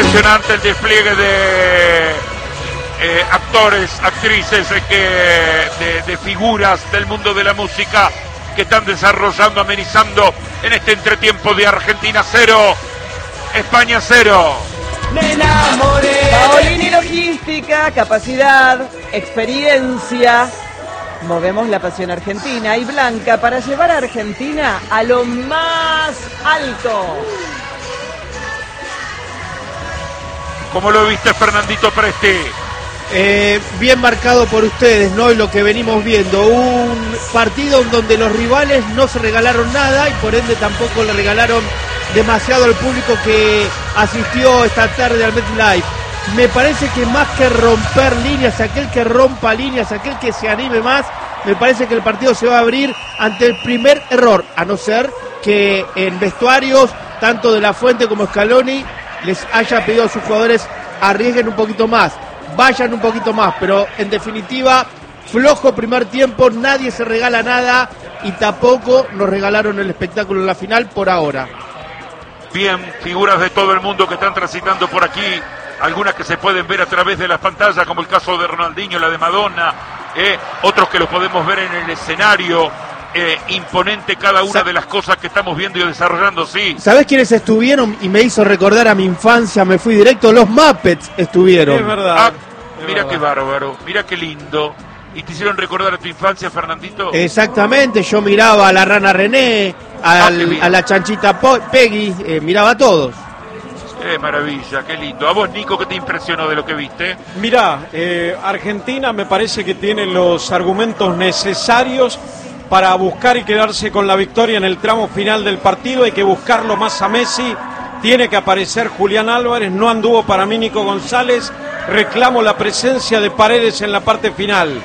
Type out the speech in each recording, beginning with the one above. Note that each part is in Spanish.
Impresionante el despliegue de actores, actrices, de figuras del mundo de la música que están desarrollando, amenizando en este entretiempo de Argentina 0, España 0. Me enamoré. Paolini Logística, capacidad, experiencia. Movemos la pasión argentina y blanca para llevar a Argentina a lo más alto. ¿Cómo lo viste, Fernandito Presti? Bien marcado por ustedes, ¿no? Y lo que venimos viendo, un partido donde los rivales no se regalaron nada y por ende tampoco le regalaron demasiado al público que asistió esta tarde al MetLife. Me parece que más que romper líneas, aquel que rompa líneas, aquel que se anime más, me parece que el partido se va a abrir ante el primer error, a no ser que en vestuarios, tanto de La Fuente como Scaloni, les haya pedido a sus jugadores arriesguen un poquito más, vayan un poquito más, pero en definitiva, flojo primer tiempo, nadie se regala nada y tampoco nos regalaron el espectáculo en la final por ahora. Bien, figuras de todo el mundo que están transitando por aquí, algunas que se pueden ver a través de las pantallas, como el caso de Ronaldinho, la de Madonna, otros que los podemos ver en el escenario, imponente cada una de las cosas que estamos viendo y desarrollando, sí. ¿Sabés quiénes estuvieron? Y me hizo recordar a mi infancia, me fui directo, los Muppets estuvieron. Es verdad. Ah, mira qué bárbaro, mira qué lindo. ¿Y te hicieron recordar a tu infancia, Fernandito? Exactamente, yo miraba a la rana René, a la chanchita Peggy, miraba a todos. Qué maravilla, qué lindo. ¿A vos, Nico, qué te impresionó de lo que viste? Mirá, Argentina me parece que tiene los argumentos necesarios para buscar y quedarse con la victoria en el tramo final del partido. Hay que buscarlo más a Messi, tiene que aparecer Julián Álvarez, no anduvo para mí Nico González, reclamo la presencia de Paredes en la parte final.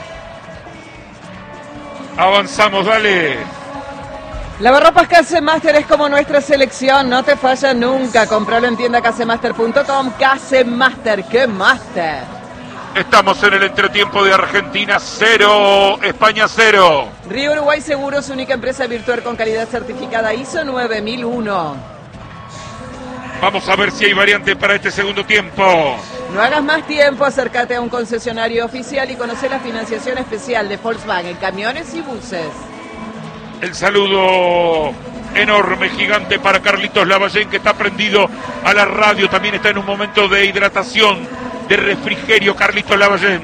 Avanzamos, dale. Lavarropas Casemaster es como nuestra selección, no te falla nunca. Compralo en tienda casemaster.com. Casemaster, ¡qué master! Estamos en el entretiempo de Argentina 0, España 0. Río Uruguay Seguros, única empresa virtual con calidad certificada ISO 9001. Vamos a ver si hay variante para este segundo tiempo. No hagas más tiempo, acércate a un concesionario oficial y conoce la financiación especial de Volkswagen, camiones y buses. El saludo enorme, gigante para Carlitos Lavallén, que está prendido a la radio. También está en un momento de hidratación, de refrigerio, Carlitos Lavallén.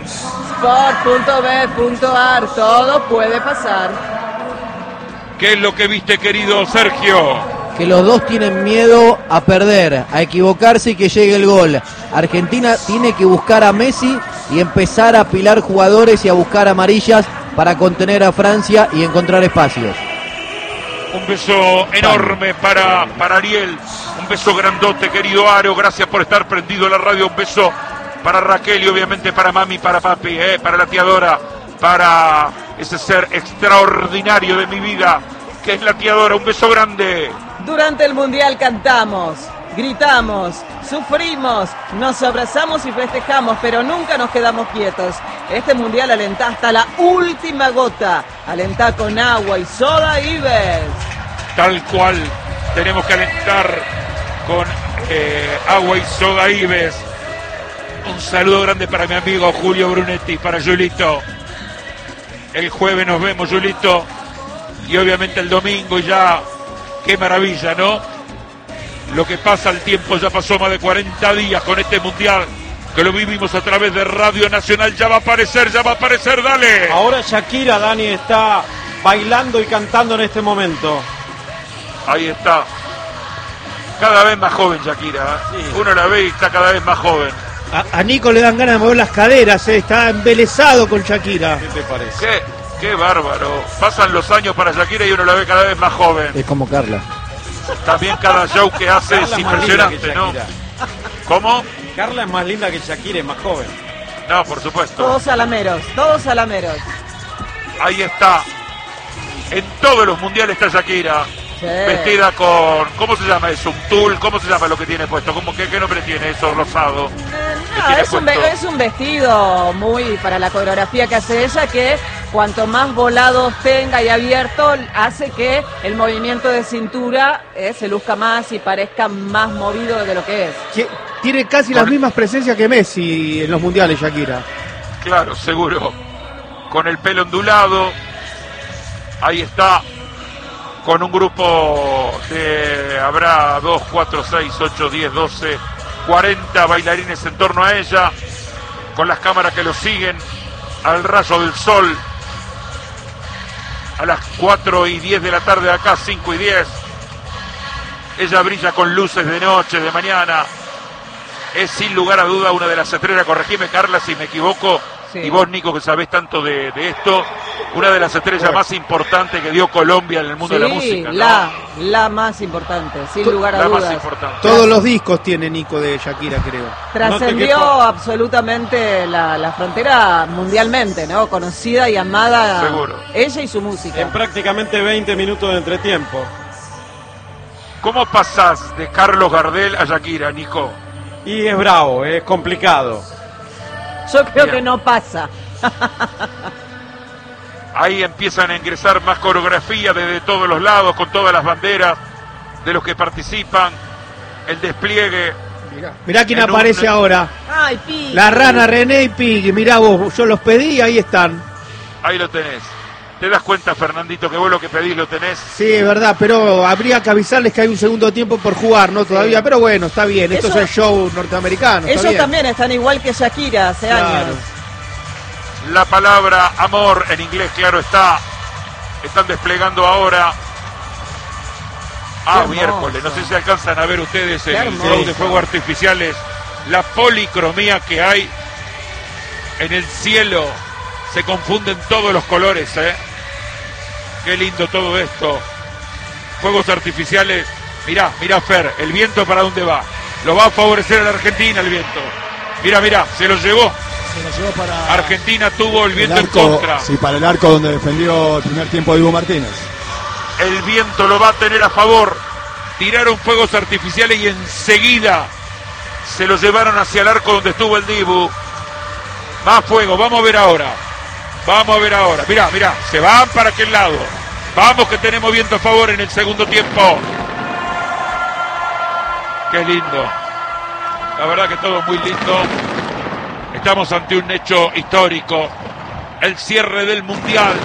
Sport.b.ar, todo puede pasar. ¿Qué es lo que viste, querido Sergio? Que los dos tienen miedo a perder, a equivocarse y que llegue el gol. Argentina tiene que buscar a Messi y empezar a apilar jugadores y a buscar amarillas para contener a Francia y encontrar espacios. Un beso enorme para Ariel, un beso grandote, querido Aro, gracias por estar prendido a la radio, un beso para Raquel y obviamente para mami, para papi, para la tía Dora, para ese ser extraordinario de mi vida, que es la tía Dora, un beso grande. Durante el Mundial cantamos, gritamos, sufrimos, nos abrazamos y festejamos, pero nunca nos quedamos quietos. Este Mundial alentá hasta la última gota, alentá con agua y soda Ives. Tal cual, tenemos que alentar con agua y soda Ives. Un saludo grande para mi amigo Julio Brunetti, para Julito. El jueves nos vemos, Julito, y obviamente el domingo ya. Qué maravilla, ¿no? Lo que pasa, el tiempo ya pasó más de 40 días con este Mundial, que lo vivimos a través de Radio Nacional. Ya va a aparecer, dale. Ahora Shakira, Dani, está bailando y cantando en este momento. Ahí está. Cada vez más joven Shakira, ¿eh? Sí. Uno la ve y está cada vez más joven. A Nico le dan ganas de mover las caderas, está embelesado con Shakira. ¿Qué te parece? Qué bárbaro. Pasan los años para Shakira y uno la ve cada vez más joven. Es como Carla. También cada show que hace es impresionante, ¿no? ¿Cómo? Carla es más linda que Shakira, es más joven. No, por supuesto. Todos salameros, todos salameros. Ahí está. En todos los mundiales está Shakira. Sí. Vestida con... ¿Cómo se llama eso? ¿Un tul? ¿Cómo se llama lo que tiene puesto? ¿Qué nombre tiene eso rosado? No, es un vestido muy para la coreografía que hace ella, que cuanto más volados tenga y abierto, hace que el movimiento de cintura se luzca más y parezca más movido de lo que es. Tiene casi las mismas presencias que Messi en los mundiales, Shakira. Claro, seguro. Con el pelo ondulado. Ahí está. Con un grupo de, habrá 2, 4, 6, 8, 10, 12, 40 bailarines en torno a ella, con las cámaras que lo siguen al rayo del sol, a las 4:10 de la tarde acá, 5:10. Ella brilla con luces de noche, de mañana. Es sin lugar a duda una de las estrellas, corregime Carla si me equivoco, sí. Y vos Nico que sabés tanto de esto, una de las estrellas más importantes que dio Colombia en el mundo de la música, ¿no? La más importante, sin lugar a dudas. Todos los discos tiene Nico de Shakira, creo. Trascendió absolutamente la frontera mundialmente, ¿no? Conocida y amada. Seguro. Ella y su música. En prácticamente 20 minutos de entretiempo. ¿Cómo pasás de Carlos Gardel a Shakira, Nico? Y es bravo, es complicado. Yo creo que no pasa. Ahí empiezan a ingresar más coreografía desde todos los lados, con todas las banderas de los que participan, el despliegue. Mirá quién aparece ahora. Ay, Piggy. La rana René y Piggy. Mirá vos, yo los pedí, ahí están. Ahí lo tenés. ¿Te das cuenta, Fernandito, que vos lo que pedís lo tenés? Sí, es verdad, pero habría que avisarles que hay un segundo tiempo por jugar, ¿no? Todavía, pero bueno, está bien. Esto es el show norteamericano. Ellos también están igual que Shakira hace años. La palabra amor en inglés, claro está. Están desplegando ahora. Miércoles. No sé si alcanzan a ver ustedes el show de fuegos artificiales. La policromía que hay en el cielo. Se confunden todos los colores, ¿eh? Qué lindo todo esto. Fuegos artificiales. Mirá, Fer, el viento para dónde va. Lo va a favorecer a la Argentina el viento. Mirá, se lo llevó. Para Argentina tuvo el viento en contra. Sí, para el arco donde defendió el primer tiempo Dibu Martínez. El viento lo va a tener a favor. Tiraron fuegos artificiales y enseguida se lo llevaron hacia el arco donde estuvo el Dibu. Más fuego, vamos a ver ahora. Mirá, se van para aquel lado. Vamos que tenemos viento a favor en el segundo tiempo. Qué lindo. La verdad que todo muy lindo. Estamos ante un hecho histórico. El cierre del Mundial.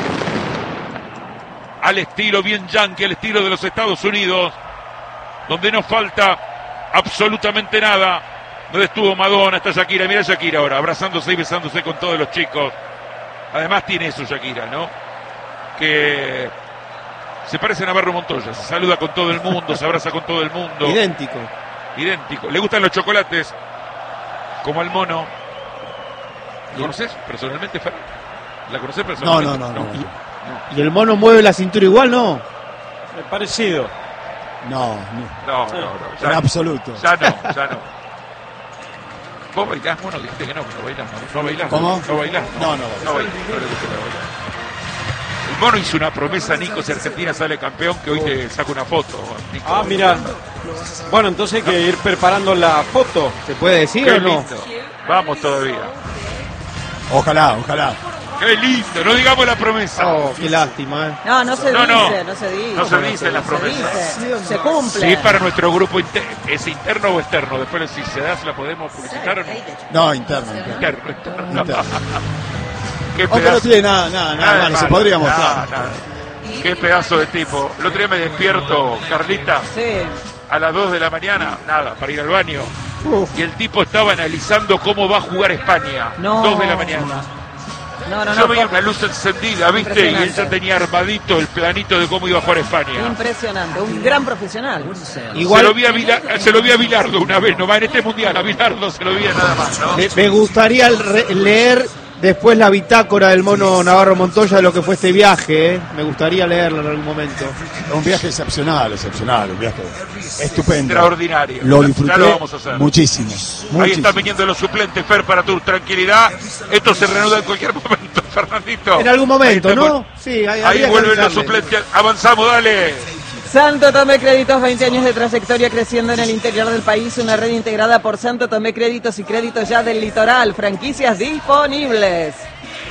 Al estilo bien yankee, al estilo de los Estados Unidos. Donde no falta absolutamente nada. Donde estuvo Madonna, está Shakira. Mira Shakira ahora, abrazándose y besándose con todos los chicos. Además tiene eso Shakira, ¿no? Que se parece a Navarro Montoya. Se saluda con todo el mundo, se abraza con todo el mundo. Idéntico. Le gustan los chocolates, como al mono. ¿Lo conoces personalmente, Fer? ¿La conoces personalmente? No. ¿Y el mono mueve la cintura igual, no? Es parecido. No. En absoluto. Ya no. ¿Vos bailás, mono? Dijiste que no bailás. ¿No bailás? ¿Cómo? ¿No bailás? No bailás. El mono hizo una promesa, Nico, si Argentina sale campeón, que hoy te saca una foto, Nico. Mira. Bueno, entonces hay que ir preparando la foto. ¿Se puede decir Qué o no? lindo. Vamos todavía. Ojalá. Qué lindo, no digamos la promesa. Qué lástima, ¿eh? No se dice la promesa. Se cumple. Sí, para nuestro grupo ¿es interno o externo? Después si se da, ¿la podemos publicitar o no? No, interno. Interno. Qué Aunque pedazo. no tiene nada malo, se podría mostrar. Nada. Qué pedazo de tipo. El otro día me despierto, Carlita, a las 2 de la mañana, para ir al baño. Y el tipo estaba analizando cómo va a jugar España. 2 de la mañana. Yo veía una luz encendida, ¿viste? Y él ya tenía armadito el planito de cómo iba a jugar España. Impresionante, un gran profesional. Igual se lo vi a Bilardo una vez, nomás en este mundial, a Bilardo se lo vi nada más, ¿no? Me gustaría leer después la bitácora del mono Navarro Montoya de lo que fue este viaje, ¿eh? Me gustaría leerlo en algún momento. Un viaje excepcional, un viaje estupendo. Extraordinario. Lo disfruté ya lo vamos a hacer. muchísimo. Ahí están viniendo los suplentes, Fer, para tu tranquilidad. Esto se reanuda en cualquier momento, Fernandito. En algún momento, ¿no? Sí, ahí vuelven los suplentes. Avanzamos, dale. Santo Tomé Créditos, 20 años de trayectoria creciendo en el interior del país, una red integrada por Santo Tomé Créditos y Créditos Ya del Litoral, franquicias disponibles.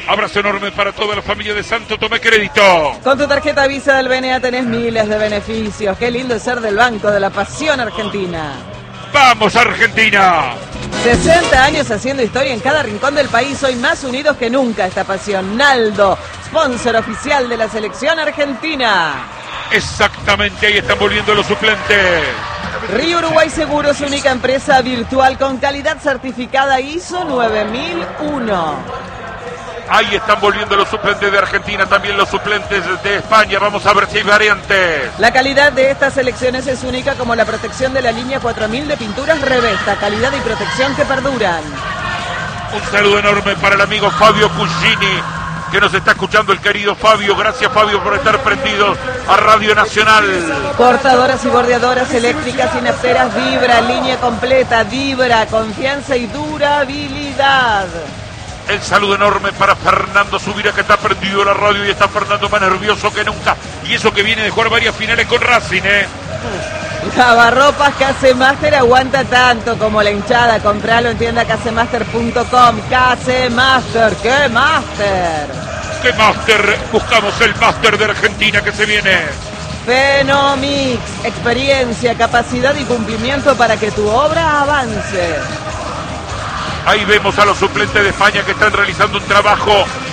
Abrazo enorme para toda la familia de Santo Tomé Crédito. Con tu tarjeta Visa del BNA tenés miles de beneficios. Qué lindo es ser del Banco de la Pasión Argentina. ¡Vamos, Argentina! 60 años haciendo historia en cada rincón del país. Hoy más unidos que nunca esta pasión. Naldo, sponsor oficial de la selección argentina. Exactamente, ahí están volviendo los suplentes. Río Uruguay Seguros, única empresa virtual con calidad certificada ISO 9001. Ahí están volviendo los suplentes de Argentina, también los suplentes de España. Vamos a ver si hay variantes. La calidad de estas selecciones es única, como la protección de la línea 4000 de pinturas Revesta. Calidad y protección que perduran. Un saludo enorme para el amigo Fabio Cugini, que nos está escuchando, el querido Fabio. Gracias, Fabio, por estar prendidos a Radio Nacional. Cortadoras y bordeadoras eléctricas y nafteras Vibra, línea completa, Vibra, confianza y durabilidad. El saludo enorme para Fernando Subira, que está prendido a la radio y está Fernando más nervioso que nunca. Y eso que viene de jugar varias finales con Racing, Lavarropas Casemaster aguanta tanto como la hinchada. Compralo en tienda casemaster.com. Casemaster, ¿qué máster? ¿Qué máster? Buscamos el máster de Argentina que se viene. Fenomix, experiencia, capacidad y cumplimiento para que tu obra avance. Ahí vemos a los suplentes de España que están realizando un trabajo